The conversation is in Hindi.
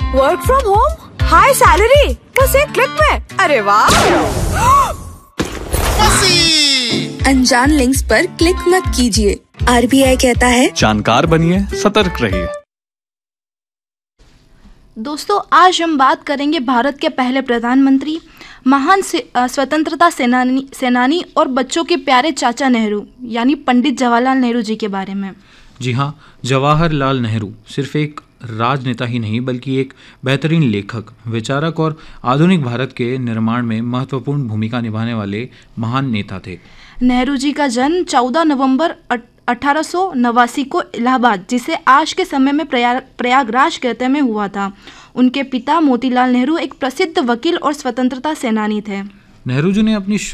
Work from home, high salary, बस एक क्लिक में। अरे वाह! अनजान लिंक्स पर क्लिक मत कीजिए। RBI कहता है जानकार बनिए, सतर्क रहिए। दोस्तों, आज हम बात करेंगे भारत के पहले प्रधानमंत्री, महान स्वतंत्रता सेनानी और बच्चों के प्यारे चाचा नेहरू यानी पंडित जवाहरलाल नेहरू जी के बारे में। जी हाँ, जवाहरलाल नेहरू सिर्फ एक राजनेता ही नहीं बल्कि एक बेहतरीन लेखक, विचारक और आधुनिक भारत के निर्माण में महत्वपूर्ण भूमिका निभाने वाले महान नेता थे। नेहरू जी का जन्म 14 नवंबर 1889 को इलाहाबाद, जिसे आज के समय में प्रयागराज कहते में हुआ था। उनके पिता मोतीलाल नेहरू एक प्रसिद्ध वकील और स्वतंत्रता सेनानी थे। नेहरू जी ने अपनी